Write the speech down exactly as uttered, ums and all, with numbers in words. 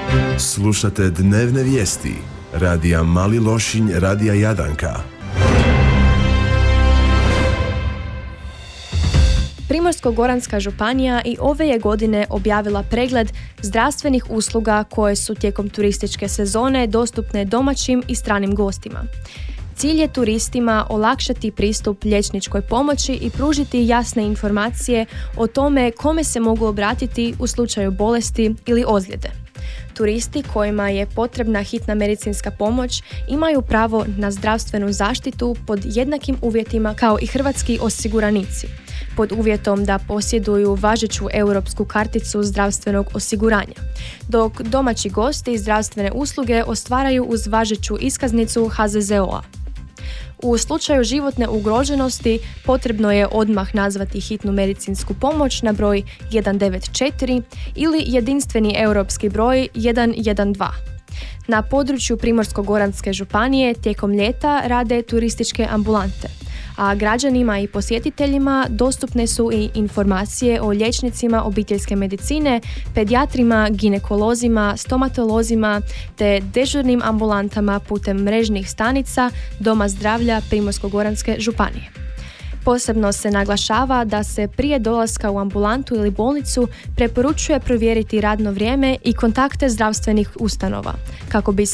Slušate dnevne vijesti radija Mali Lošinj, radija Jadanka. Primorsko-goranska županija i ove je godine objavila pregled zdravstvenih usluga koje su tijekom turističke sezone dostupne domaćim i stranim gostima. Cilj je turistima olakšati pristup liječničkoj pomoći i pružiti jasne informacije o tome kome se mogu obratiti u slučaju bolesti ili ozljede. Turisti kojima je potrebna hitna medicinska pomoć imaju pravo na zdravstvenu zaštitu pod jednakim uvjetima kao i hrvatski osiguranici, pod uvjetom da posjeduju važeću europsku karticu zdravstvenog osiguranja, dok domaći gosti zdravstvene usluge ostvaraju uz važeću iskaznicu ha ze ze o a. U slučaju životne ugroženosti potrebno je odmah nazvati hitnu medicinsku pomoć na broj jedan devet četiri ili jedinstveni europski broj jedan jedan dva. Na području Primorsko-goranske županije tijekom ljeta rade turističke ambulante, a građanima i posjetiteljima dostupne su i informacije o liječnicima obiteljske medicine, pedijatrima, ginekolozima, stomatolozima te dežurnim ambulantama putem mrežnih stanica Doma zdravlja Primorsko-goranske županije. Posebno se naglašava da se prije dolaska u ambulantu ili bolnicu preporučuje provjeriti radno vrijeme i kontakte zdravstvenih ustanova, kako bi